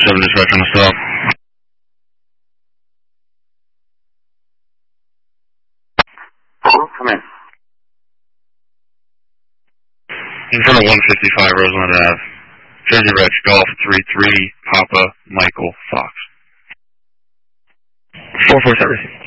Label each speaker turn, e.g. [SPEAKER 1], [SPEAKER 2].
[SPEAKER 1] 7 dispatch on the stop.
[SPEAKER 2] Come in.
[SPEAKER 1] In front of 155 Roseland Ave. Jersey Rich, Golf 33, Papa, Michael, Fox.
[SPEAKER 3] 447.